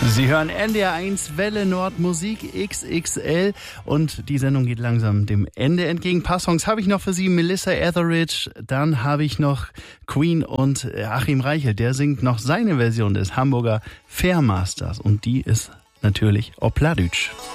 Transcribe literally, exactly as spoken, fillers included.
Sie hören N D R eins Welle Nord Musik X X L und die Sendung geht langsam dem Ende entgegen. Ein paar Songs habe ich noch für Sie. Melissa Etheridge, dann habe ich noch Queen und Achim Reichel. Der singt noch seine Version des Hamburger Fairmasters und die ist natürlich Opladütsch.